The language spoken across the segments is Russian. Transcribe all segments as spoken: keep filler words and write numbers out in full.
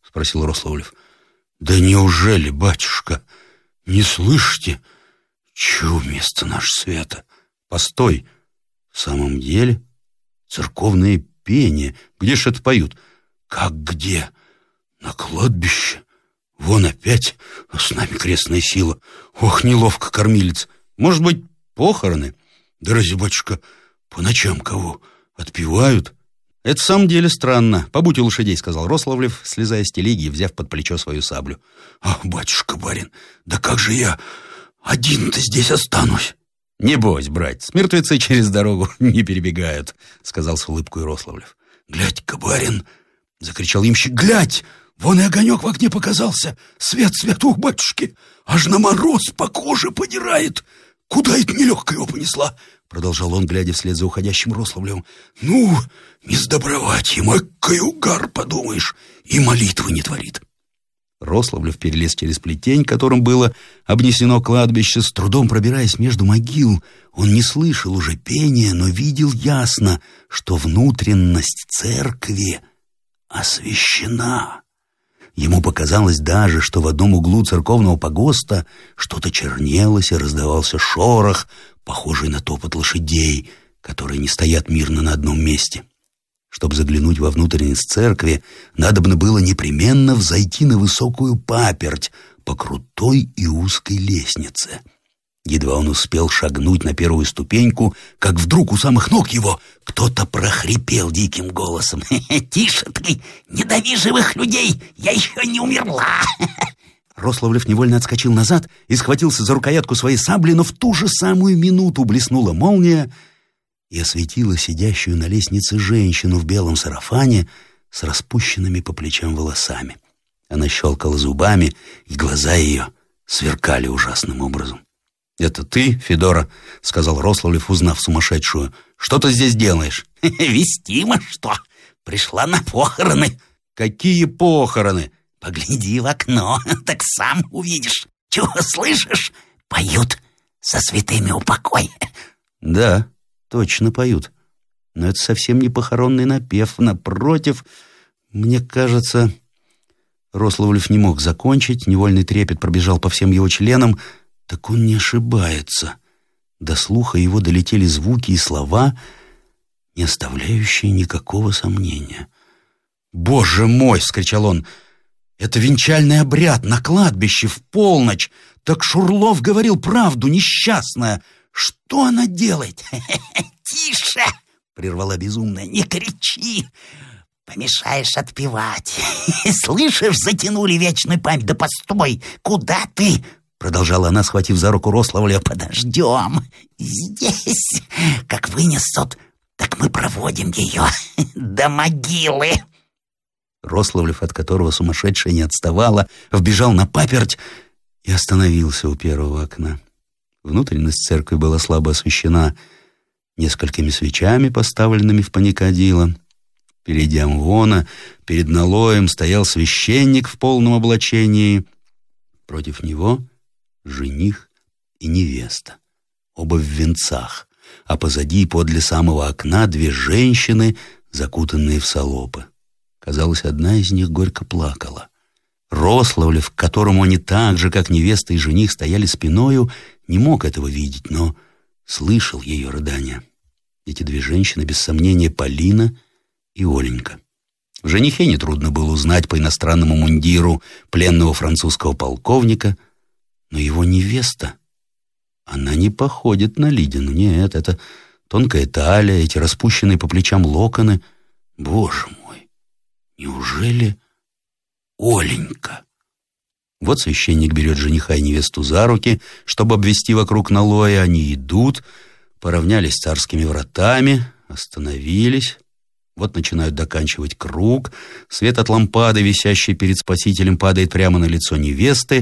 спросил Рославлев. Да неужели, батюшка, не слышите? Чу место наш света. Постой, в самом деле церковное пение. Где ж это поют? Как где? На кладбище. Вон опять, а с нами крестная сила. Ох, неловко, кормилец. Может быть, похороны? Да разве, батюшка, по ночам кого отпевают? Это в самом деле странно. Побудь у лошадей, сказал Рославлев, слезая с телеги и взяв под плечо свою саблю. Ах, батюшка-барин, да как же я один-то здесь останусь? Не бойся, братец, мертвецы через дорогу не перебегают, сказал с улыбкой Рославлев. Глядь-ка, барин, закричал ямщик, глядь! Вон и огонек в окне показался. Свет, свет, ух, батюшки, аж на мороз по коже подирает. Куда это нелегко его понесла? Продолжал он, глядя вслед за уходящим Рославлевым. Ну, не сдобровать ему, какой угар, подумаешь, и молитвы не творит. Рославлев перелез через плетень, которым было обнесено кладбище, с трудом пробираясь между могил. Он не слышал уже пения, но видел ясно, что внутренность церкви освящена. Ему показалось даже, что в одном углу церковного погоста что-то чернелось и раздавался шорох, похожий на топот лошадей, которые не стоят мирно на одном месте. Чтобы заглянуть во внутренность церкви, надобно было непременно взойти на высокую паперть по крутой и узкой лестнице. Едва он успел шагнуть на первую ступеньку, как вдруг у самых ног его кто-то прохрипел диким голосом. «Тише ты, не дави живых людей, я еще не умерла!» Рославлев невольно отскочил назад и схватился за рукоятку своей сабли, но в ту же самую минуту блеснула молния и осветила сидящую на лестнице женщину в белом сарафане с распущенными по плечам волосами. Она щелкала зубами, и глаза ее сверкали ужасным образом. «Это ты, Федора?» — сказал Рославлев, узнав сумасшедшую. «Что ты здесь делаешь?» «Вестимо что? Пришла на похороны». «Какие похороны?» «Погляди в окно, так сам увидишь. Чего слышишь? Поют со святыми упокой». «Да, точно поют. Но это совсем не похоронный напев. Напротив, мне кажется...» Рославлев не мог закончить, невольный трепет пробежал по всем его членам. Так он не ошибается. До слуха его долетели звуки и слова, не оставляющие никакого сомнения. «Боже мой!» — вскричал он. «Это венчальный обряд на кладбище в полночь! Так Шурлов говорил правду, несчастная! Что она делает?» «Тише!» — прервала безумная. «Не кричи! Помешаешь отпевать! Слышишь, затянули вечную память! Да постой! Куда ты?» Продолжала она, схватив за руку Рославлева. «Подождем. Здесь, как вынесут, так мы проводим ее до могилы». Рославлев, от которого сумасшедшая не отставала, вбежал на паперть и остановился у первого окна. Внутренность церкви была слабо освещена несколькими свечами, поставленными в паникадило. Впереди амвона, перед налоем, стоял священник в полном облачении. Против него жених и невеста, оба в венцах, а позади, подле самого окна, две женщины, закутанные в салопы. Казалось, одна из них горько плакала. Рославлев, к которому они так же, как невеста и жених, стояли спиною, не мог этого видеть, но слышал ее рыдания. Эти две женщины, без сомнения, Полина и Оленька. В женихе нетрудно было узнать по иностранному мундиру пленного французского полковника, но его невеста, она не походит на Лидину. Нет, это тонкая талия, эти распущенные по плечам локоны. Боже мой, неужели Оленька? Вот священник берет жениха и невесту за руки, чтобы обвести вокруг налоя. Они идут, поравнялись с царскими вратами, остановились. Вот начинают доканчивать круг. Свет от лампады, висящей перед Спасителем, падает прямо на лицо невесты.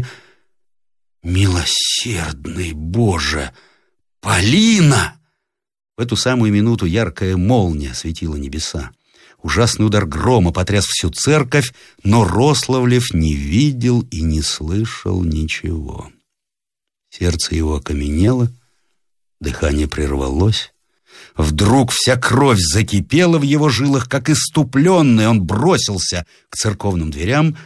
«Милосердный Боже! Полина!» В эту самую минуту яркая молния осветила небеса. Ужасный удар грома потряс всю церковь, но Рославлев не видел и не слышал ничего. Сердце его окаменело, дыхание прервалось. Вдруг вся кровь закипела в его жилах, как исступленный. Он бросился к церковным дверям,